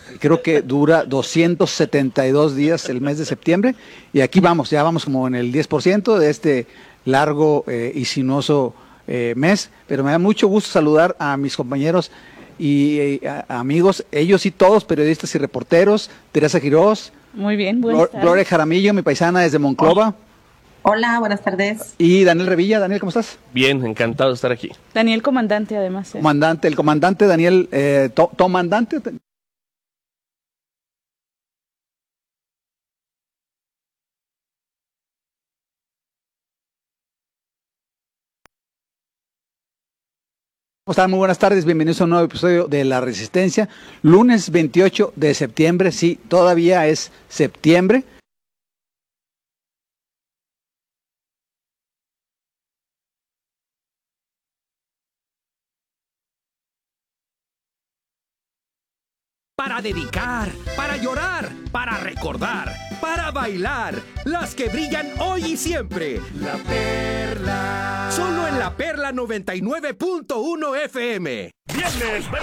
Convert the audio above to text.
Creo que dura 272 días el mes de septiembre y aquí vamos, ya vamos como en el 10% de este largo y sinuoso mes, pero me da mucho gusto saludar a mis compañeros y amigos, ellos y todos, periodistas y reporteros, Teresa Quirós, muy bien, buenas tardes. Gloria Jaramillo, mi paisana desde Monclova. Hola, buenas tardes. Y Daniel Revilla. Daniel, ¿cómo estás? Bien, encantado de estar aquí. Daniel, comandante, además. Comandante, el comandante Daniel, comandante. ¿Cómo están? Muy buenas tardes, bienvenidos a un nuevo episodio de La Resistencia. Lunes 28 de septiembre, sí, todavía es septiembre. Para dedicar, para llorar, para recordar, para bailar, las que brillan hoy y siempre. La Perla. Solo en La Perla 99.1 FM. Viernes